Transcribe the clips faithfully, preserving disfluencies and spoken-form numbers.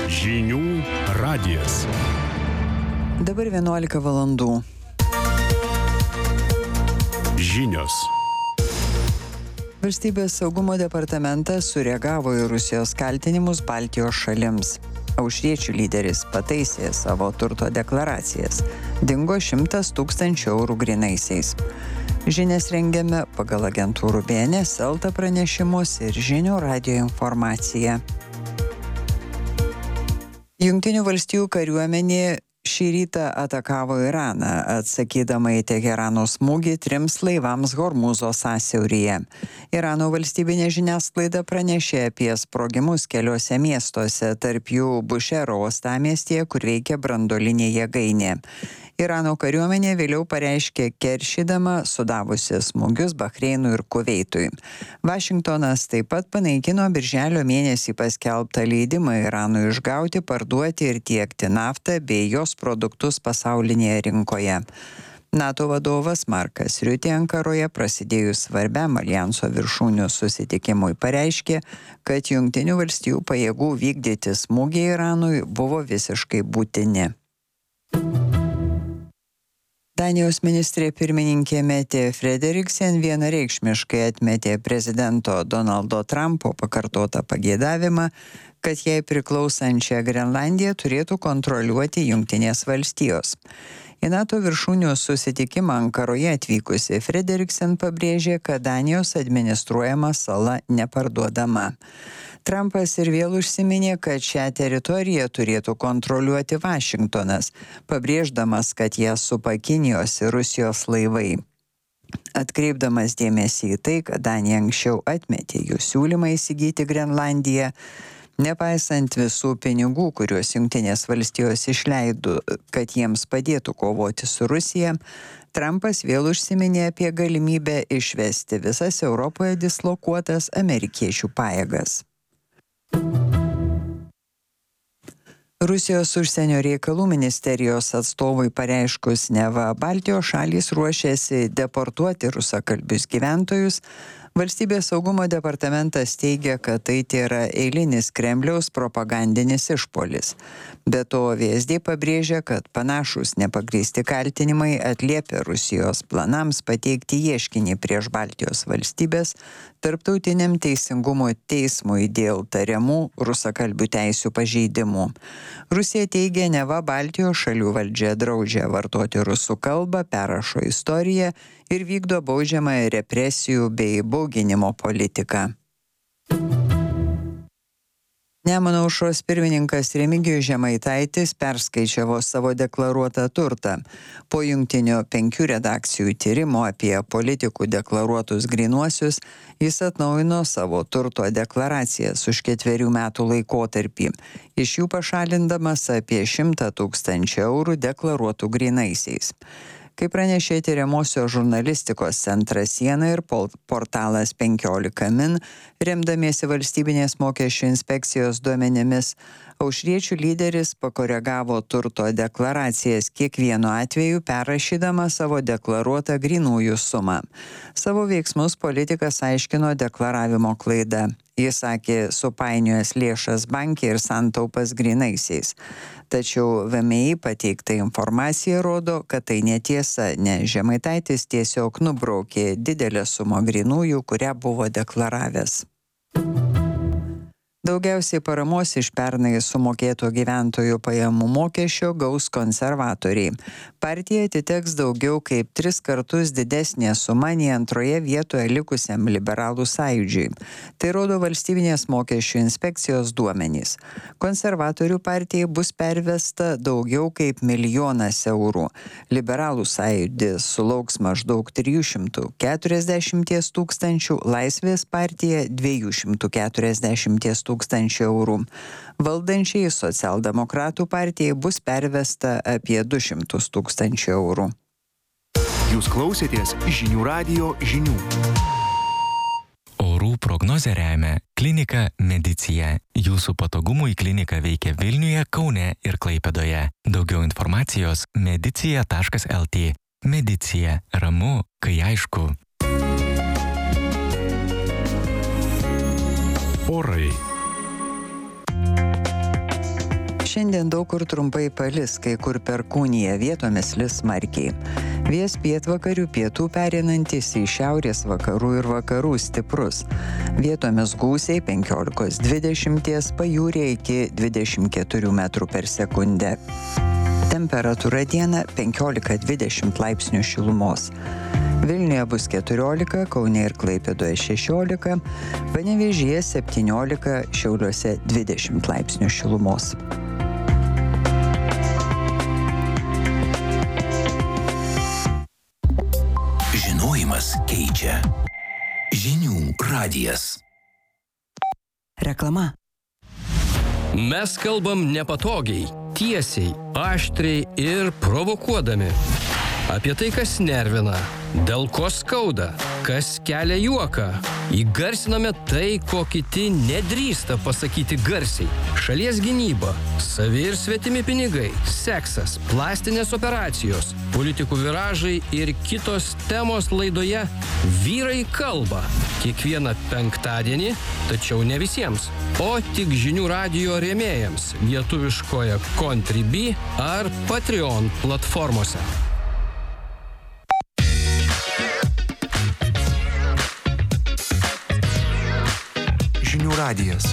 Žinių radijas. Dabar vienuolika valandų. Žinios. Valstybės saugumo departamentas sureagavo į Rusijos kaltinimus Baltijos šalims. Aušriečių lyderis pataisė savo turto deklaracijas. Dingo šimtas tūkstančių eurų grynaisiais. Žinias rengiame pagal agentūrų B N S, Elta pranešimus ir Žinių radijo informaciją. Jungtinių valstijų kariuomenė šį rytą atakavo Iraną, atsakydama į Teherano smūgį trims laivams Hormūzo sąsiauryje. Irano valstybinė žiniasklaida pranešė apie sprogimus keliuose miestuose, tarp jų Bušero uostamiestyje, kur veikia branduolinė jėgainė. Irano kariuomenė vėliau pareiškė keršydama sudavusi smūgius Bahreinui ir Kuveitui. Vašingtonas taip pat panaikino birželio mėnesį paskelbtą leidimą Iranui išgauti, parduoti ir tiekti naftą bei jos produktus pasaulinėje rinkoje. NATO vadovas Markas Riutė Ankaroje prasidėjus svarbiam aljanso viršūnių susitikimui pareiškė, kad Jungtinių valstijų pajėgų vykdyti smūgį Iranui buvo visiškai būtini. Danijos ministrė pirmininkė Metė Frederiksen vienareikšmiškai atmetė prezidento Donaldo Trumpo pakartotą pageidavimą, kad jai priklausančią Grenlandiją turėtų kontroliuoti Jungtinės valstijos. Į NATO viršūnių susitikimą Ankaroje atvykusi Frederiksen pabrėžė, kad Danijos administruojama sala neparduodama. Trumpas ir vėl užsiminė, kad šią teritoriją turėtų kontroliuoti Vašingtonas, pabrėždamas, kad ją supa Kinijos ir Rusijos laivai. Atkreipdamas dėmesį į tai, kad Danija anksčiau atmetė jų siūlymą įsigyti Grenlandiją, nepaisant visų pinigų, kuriuos Jungtinės valstijos išleido, kad jiems padėtų kovoti su Rusija, Trumpas vėl užsiminė apie galimybę išvesti visas Europoje dislokuotas amerikiečių pajėgas. Rusijos užsienio reikalų ministerijos atstovui pareiškus, neva Baltijos šalys ruošiasi deportuoti rusakalbius gyventojus, Valstybės saugumo departamentas teigia, kad tai tėra eilinis Kremliaus propagandinis išpuolis. Be to, V S D pabrėžia, kad panašūs nepagrįsti kaltinimai atliepia Rusijos planams pateikti ieškinį prieš Baltijos valstybės Tarptautiniam teisingumo teismui dėl tariamų rusakalbių teisių pažeidimų. Rusija teigia, neva Baltijos šalių valdžia draudžia vartoti rusų kalbą, perrašo istoriją ir vykdo baudžiamąją represijų bei bauginimo politiką. Nemuno aušros pirmininkas Remigijus Žemaitaitis perskaičiavo savo deklaruotą turtą. Po jungtinio penkių redakcijų tyrimo apie politikų deklaruotus grynuosius, jis atnaujino savo turto deklaracijas už ketverių metų laikotarpį. Iš jų pašalindamas apie šimtą tūkstančių eurų deklaruotų grynaisiais. Kaip pranešė tyriamosios žurnalistikos centras Siena ir portalas penkiolika min, remdamiesi valstybinės mokesčių inspekcijos duomenimis, aušriečių lyderis pakoregavo turto deklaracijas kiekvienu atveju perrašydama savo deklaruotą grynųjų sumą. Savo veiksmus politikas aiškino deklaravimo klaida. Jis sakė, supainiojęs lėšas banke ir santaupas grynaisiais. Tačiau V M I pateikta informacija rodo, kad tai netiesa, nes Žemaitaitis tiesiog nubraukė didelę sumą grynųjų, kurią buvo deklaravęs. Daugiausiai paramos iš pernai sumokėto gyventojų pajamų mokesčio gaus konservatoriai. Partija atiteks daugiau kaip tris kartus didesnė suma nei antroje vietoje likusiam liberalų sąjūdžiui. Tai rodo valstybinės mokesčių inspekcijos duomenys. Konservatorių partijai bus pervesta daugiau kaip milijonas eurų. Liberalų sąjūdis sulauks maždaug trijų šimtų keturiasdešimt tūkstančių, Laisvės partija dviejų šimtų keturiasdešimt tūkstančių eurų. Valdančiai socialdemokratų partijai bus pervesta apie du šimtus tūkstančių eurų. Jūs klausėtės Žinių radijo žinių. Orų prognozę remia klinika Medicija. Jūsų patogumui klinika veikia Vilniuje, Kaune ir Klaipėdoje. Daugiau informacijos medicija taškas L T. Medicija. Ramu, kai aišku. Orai. Šiandien daug kur trumpai palis, kai kur perkūnija, vietomis lis smarkiai. Vėjas pietvakarių pietų pereinantis į šiaurės vakarų ir vakarų stiprus. Vietomis gūsiai penkiolika dvidešimt, pajūryje iki dvidešimt keturių metrų per sekundę. Temperatūra dieną penkiolika dvidešimt laipsnių šilumos. Vilniuje bus keturiolika, Kaune ir Klaipėdoje šešiolika, Panevėžyje septyniolika, Šiauliuose dvidešimt laipsnių šilumos. Žinojimas keičia. Žinių radijas. Reklama. Mes kalbam nepatogiai, tiesiai, aštriai ir provokuodami. Apie tai, kas nervina, dėl ko skauda, kas kelia juoką. Įgarsiname tai, ko kiti nedrįsta pasakyti garsiai. Šalies gynyba, savi ir svetimi pinigai, seksas, plastinės operacijos, politikų viražai ir kitos temos laidoje Vyrai kalba. Kiekvieną penktadienį, tačiau ne visiems, o tik žinių radijo rėmėjams lietuviškoje Contribui ar Patreon platformose. Žinių radijas.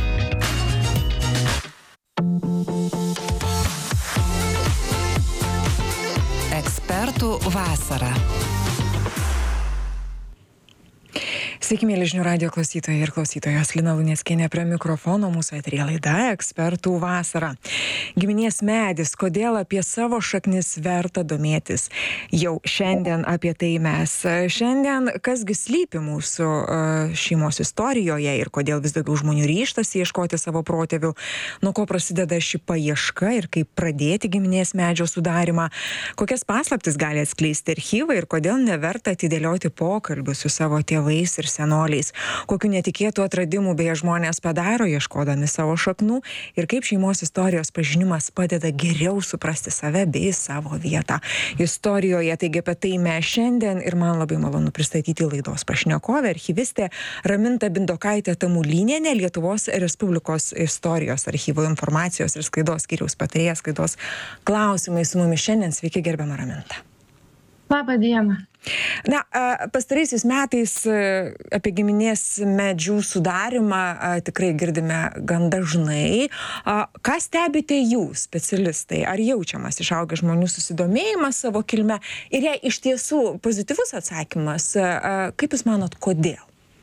Ekspertų vasara. Sveiki, mėly žinių radijo klausytojai ir klausytojos. Lina Luneckienė prie mikrofono, mūsų eteryje laida Ekspertų vasara. Giminės medis, kodėl apie savo šaknis verta domėtis. Jau šiandien apie tai mes. Šiandien, kasgi slypi mūsų šeimos istorijoje ir kodėl vis daugiau žmonių ryžtasi ieškoti savo protėvių, nuo ko prasideda ši paieška ir kaip pradėti giminės medžio sudarimą, kokias paslaptis gali atskleisti archyvai ir kodėl neverta atidėlioti pokalbių su savo tėvais ir senoliais, kokių netikėtų atradimų beje žmonės padaro, ieškodami savo šaknų ir kaip šeimos istorijos pažinimas padeda geriau suprasti save bei savo vietą istorijoje. Taigi apie tai mes šiandien ir man labai malonu pristatyti laidos pašnekovę, archyvistė Raminta Bindokaitė Tamulynienė, Lietuvos Respublikos istorijos archyvo informacijos ir sklaidos skyriaus patarėja sklaidos klausimai su mumis šiandien. Sveiki, gerbiama Raminta. Labą dieną. Na, pastaraisiais metais apie giminės medžių sudarimą tikrai girdime gan dažnai. Ką stebite jūs, specialistai? Ar jaučiamas išaugęs žmonių susidomėjimas savo kilme? Ir jei iš tiesų pozityvus atsakymas, kaip jūs manot, kodėl?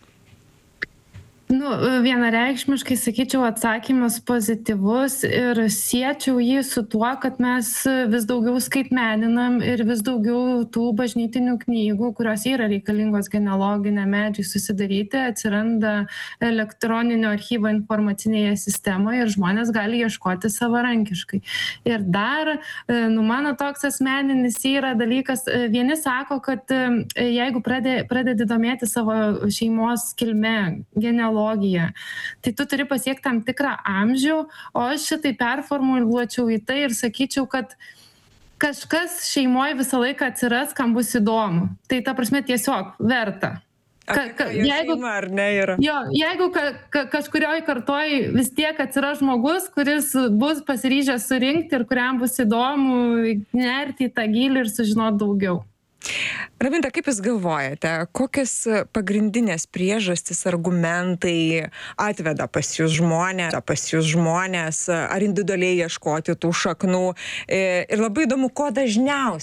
Nu, vienareikšmiškai sakyčiau, atsakymas pozityvus ir siečiau jį su tuo, kad mes vis daugiau skaitmeninam ir vis daugiau tų bažnytinių knygų, kurios yra reikalingos genealoginę medžiai susidaryti, atsiranda elektroninio archyvo informacinėje sistemoje ir žmonės gali ieškoti savarankiškai. Ir dar, nu, mano toks asmeninis yra dalykas, vieni sako, kad jeigu pradedi, pradedi domėti savo šeimos kilme, genealogiją, tai tu turi pasiekti tam tikrą amžių, o aš šitai performuluočiau į tai ir sakyčiau, kad kažkas šeimoje visą laiką atsiras, kam bus įdomu. Tai ta prasme tiesiog verta. Ka, ka, jeigu, ar ne yra? Jo, jeigu ka, ka, kažkurioj kartoj vis tiek atsiras žmogus, kuris bus pasiryžęs surinkti ir kuriam bus įdomu nerti į tą gylį ir sužinoti daugiau. Raminta, kaip jūs galvojate, kokias pagrindinės priežastis, argumentai atveda pas jūs žmonės, pas jūs žmonės, ar individualiai ieškoti tų šaknų? Ir labai įdomu, ko dažniausiai